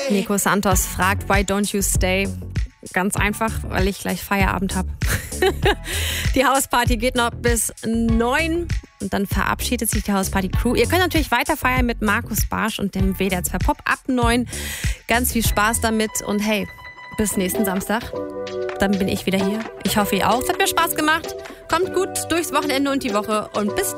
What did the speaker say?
Nico Santos fragt, why don't you stay? Ganz einfach, weil ich gleich Feierabend habe. Die Hausparty geht noch bis 9 und dann verabschiedet sich die Hausparty-Crew. Ihr könnt natürlich weiter feiern mit Markus Barsch und dem WDR 2 Pop ab 9. Ganz viel Spaß damit und hey, bis nächsten Samstag. Dann bin ich wieder hier. Ich hoffe, ihr auch. Es hat mir Spaß gemacht. Kommt gut durchs Wochenende und die Woche und bis dann.